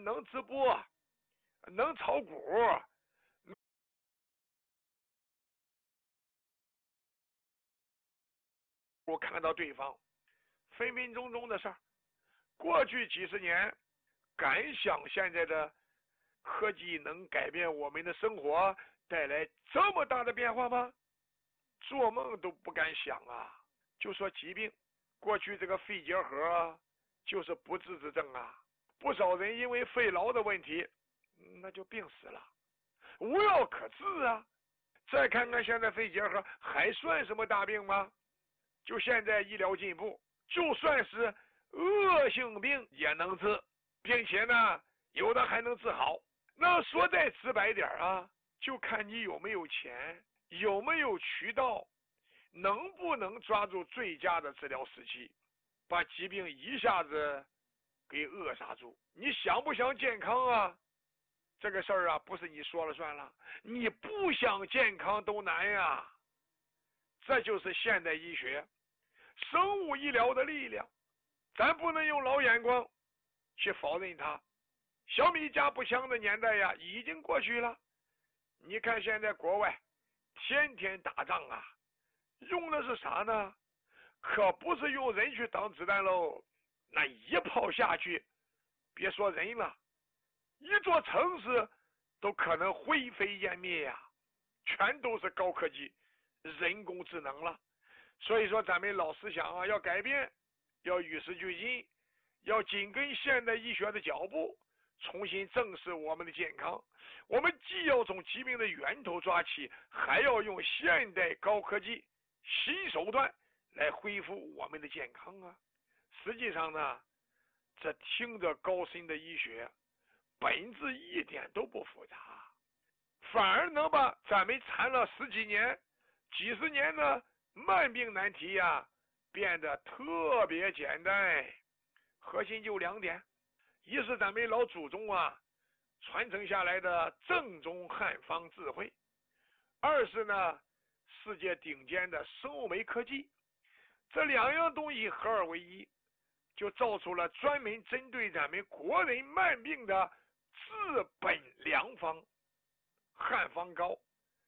能直播，能炒股，我看到对方分分钟钟的事儿。过去几十年，敢想现在的科技能改变我们的生活，带来这么大的变化吗？做梦都不敢想啊！就说疾病，过去这个肺结核就是不治之症啊，不少人因为肺痨的问题，那就病死了，无药可治啊。再看看现在肺结核还算什么大病吗？就现在医疗进步，就算是恶性病也能治，并且呢，有的还能治好。那说再直白点啊，就看你有没有钱，有没有渠道，能不能抓住最佳的治疗时期，把疾病一下子给扼杀住。你想不想健康啊？这个事儿啊，不是你说了算了，你不想健康都难呀。这就是现代医学、生物医疗的力量，咱不能用老眼光去否认它。小米加步枪的年代呀，已经过去了。你看现在国外天天打仗啊，用的是啥呢？可不是用人去挡子弹喽，那一炮下去，别说人了，一座城市都可能灰飞烟灭呀，全都是高科技、人工智能了。所以说咱们老思想啊，要改变，要与时俱进，要紧跟现代医学的脚步，重新正视我们的健康。我们既要从疾病的源头抓起，还要用现代高科技新手段来恢复我们的健康啊。实际上呢，这听着高深的医学，本质一点都不复杂，反而能把咱们缠了十几年、几十年的慢病难题呀，变得特别简单。核心就2点，一是咱们老祖宗啊传承下来的正宗汉方智慧，二是呢世界顶尖的生物酶科技。这2样东西合二为一，就造出了专门针对咱们国人慢病的治本良方——汉方膏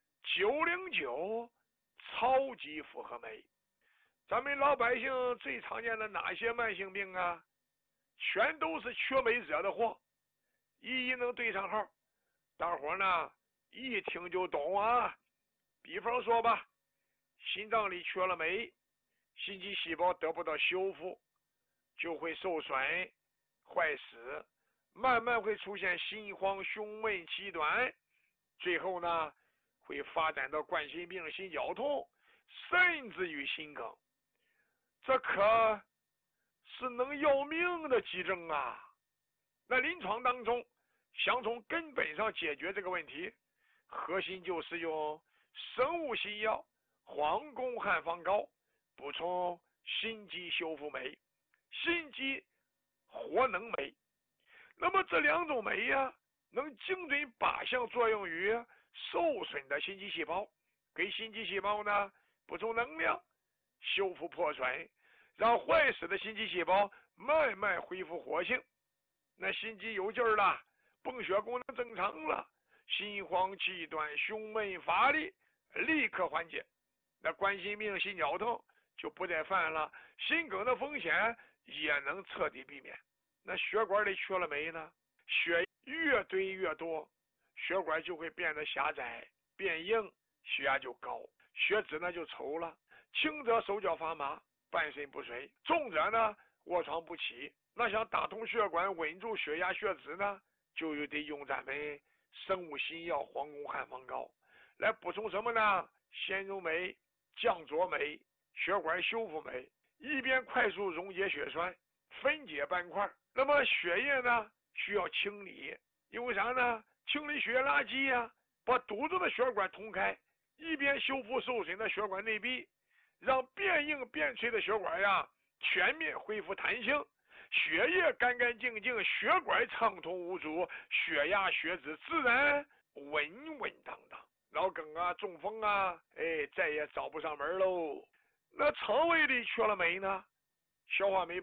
909超级复合酶。咱们老百姓最常见的哪些慢性病啊？全都是缺酶惹的祸，一能对上号，大伙呢一听就懂啊。比方说吧，心脏里缺了酶，心肌细胞得不到修复，就会受损坏死，慢慢会出现心慌、胸闷、气短，最后呢会发展到冠心病、心绞痛，甚至于心梗。这可是能要命的急症啊！那临床当中想从根本上解决这个问题，核心就是用生物新药皇宫汉方膏补充心肌修复酶、心肌活能酶。那么这2种酶呀，能精准靶向作用于受损的心肌细胞，给心肌细胞呢补充能量，修复破损，让坏死的心肌细胞慢慢恢复活性。那心肌有劲儿了，泵血功能正常了，心慌气短、胸闷乏力立刻缓解，那冠心病、心绞痛就不再犯了，心梗的风险也能彻底避免。那血管里缺了酶呢，血越堆越多，血管就会变得狭窄变硬，血压就高，血脂呢就稠了，轻则手脚发麻、半身不遂，重者呢卧床不起。那想打通血管、稳住血压血脂呢，就得用咱们生物新药皇宫汉方膏来补充什么呢？纤溶酶、降浊酶、血管修复酶，一边快速溶解血栓，分解斑块。那么血液呢需要清理，因为啥呢？清理血液垃圾呀，把堵住的血管通开，一边修复受损的血管内壁，让变硬变脆的血管呀全面恢复弹性，血液干干净净，血管畅通无阻，血压血脂自然稳稳当当，脑梗啊、中风啊，再也找不上门喽。那肠胃里缺了酶呢，消化酶